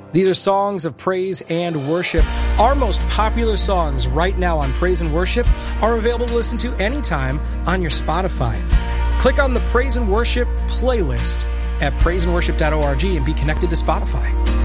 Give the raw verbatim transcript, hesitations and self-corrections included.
These are songs of praise and worship. Our most popular songs right now on Praise and Worship are available to listen to anytime on your Spotify. Click on the Praise and Worship playlist at praise and worship dot org and be connected to Spotify.